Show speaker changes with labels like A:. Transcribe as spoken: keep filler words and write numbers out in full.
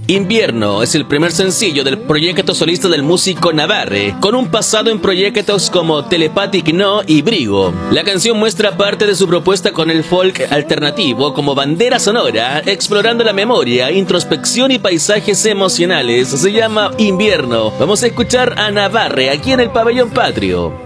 A: Invierno es el primer sencillo del proyecto solista del músico Navarre, con un pasado en proyectos como Telepathic No y Brigo. La canción muestra parte de su propuesta con el folk alternativo como bandera sonora, explorando la memoria, introspección y paisajes emocionales. Se llama Invierno. Vamos a escuchar a Navarre aquí en el Pabellón Patrio.